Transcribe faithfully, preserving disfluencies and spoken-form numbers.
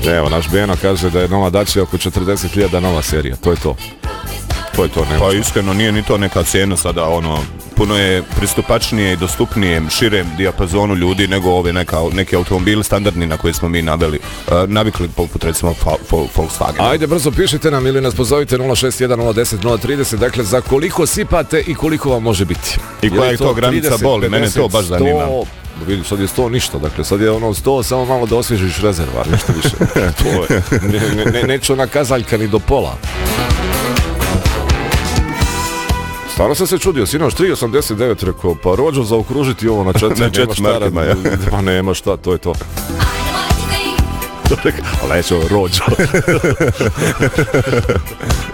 Evo, naš Beno kaže da je nova Dacia oko četrdeset hiljada nova serija, to je to. To je to, nema. Pa iskreno nije ni to neka cijena sada, ono, puno je pristupačnije i dostupnije širem dijapazonu ljudi nego ove neka, neki automobili standardni na koje smo mi naveli, uh, navikli poput recimo Volkswagen. Ajde, brzo pišite nam ili nas pozovite nula šest jedan nula deset nula trideset, dakle za koliko sipate i koliko vam može biti. I koja je to granica trideset, boli, mene to baš zanima. sto, vidi, sad je sto ništa, dakle sad je ono sto, samo malo da osvježiš rezervar, ništa više. To je, ne, ne, ne, neće ona kazaljka ni do pola. Stvarno sam se čudio, sinoć tri osamdeset devet rekao, pa Rođo zaokružiti ovo na četiri, na četiri markima, ja. Pa nema šta, to je to. Ali neće ovo Rođo.